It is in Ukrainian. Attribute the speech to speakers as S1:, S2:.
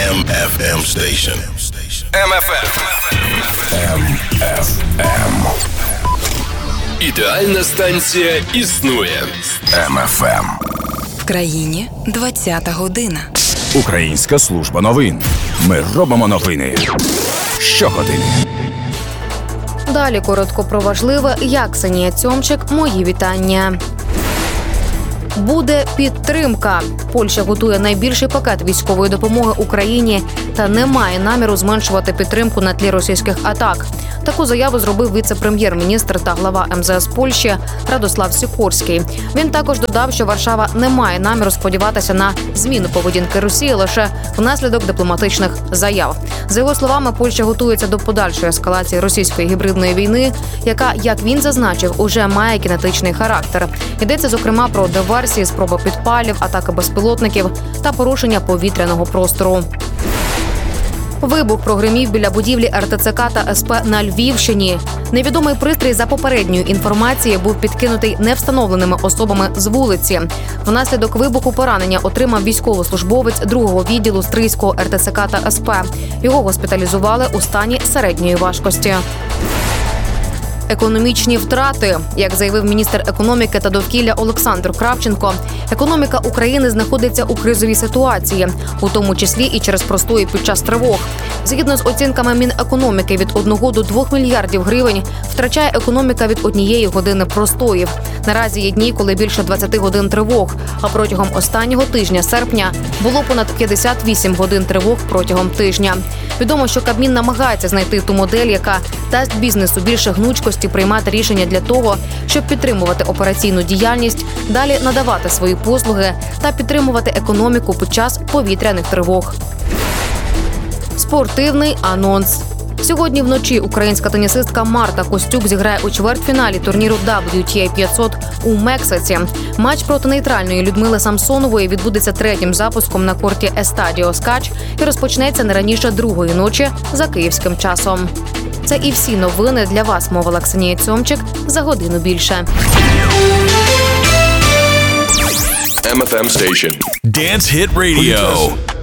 S1: MFM station.
S2: MFM. Ідеальна станція існує.
S3: MFM.
S4: В країні 20-та година.
S3: Українська служба новин. Ми робимо новини щогодини.
S5: Далі коротко про важливе. Я, Ксенія Цьомчик, мої вітання. Буде підтримка. Польща готує найбільший пакет військової допомоги Україні та не має наміру зменшувати підтримку на тлі російських атак. Таку заяву зробив віце-прем'єр-міністр та глава МЗС Польщі Радослав Сікорський. Він також додав, що Варшава не має наміру сподіватися на зміну поведінки Росії лише внаслідок дипломатичних заяв. За його словами, Польща готується до подальшої ескалації російської гібридної війни, яка, як він зазначив, уже має кінетичний характер. Йдеться, зокрема, про диверсії, спроби підпалів, атаки безпілотників та порушення повітряного простору. Вибух прогримів біля будівлі РТЦК та СП на Львівщині. Невідомий пристрій, за попередньою інформацією, був підкинутий невстановленими особами з вулиці. Внаслідок вибуху поранення отримав військовослужбовець 2-го відділу Стрийського РТЦК та СП. Його госпіталізували у стані середньої важкості. Економічні втрати. Як заявив міністр економіки та довкілля Олександр Кравченко, економіка України знаходиться у кризовій ситуації, у тому числі і через простої під час тривог. Згідно з оцінками Мінекономіки, від 1 до 2 мільярдів гривень втрачає економіка від 1 години простоїв. Наразі є дні, коли більше 20 годин тривог, а протягом останнього тижня серпня було понад 58 годин тривог протягом тижня. Відомо, що Кабмін намагається знайти ту модель, яка дасть бізнесу більше гнучкості приймати рішення для того, щоб підтримувати операційну діяльність, далі надавати свої послуги та підтримувати економіку під час повітряних тривог. Спортивний анонс. Сьогодні вночі українська тенісистка Марта Костюк зіграє у чвертьфіналі турніру WTA 500 у Мексиці. Матч проти нейтральної Людмили Самсонової відбудеться третім запуском на корті Естадіо Скач і розпочнеться не раніше 2-ї ночі за київським часом. Це і всі новини для вас, мовила Ксенія Цьомчик, за годину більше.
S2: MFM Station.
S6: Dance Hit Radio.